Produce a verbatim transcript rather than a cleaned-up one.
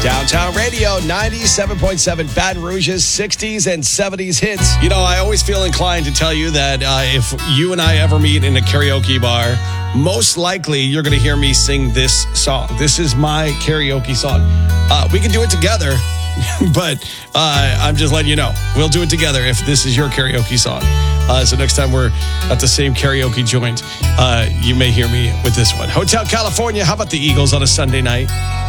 Downtown Radio, ninety-seven point seven Baton Rouge's sixties and seventies hits. You know, I always feel inclined to tell you that uh, if you and I ever meet in a karaoke bar, most likely you're going to hear me sing this song. This is my karaoke song. Uh, we can do it together, but uh, I'm just letting you know. We'll do it together if this is your karaoke song. Uh, so next time we're at the same karaoke joint, uh, you may hear me with this one. Hotel California, how about the Eagles on a Sunday night?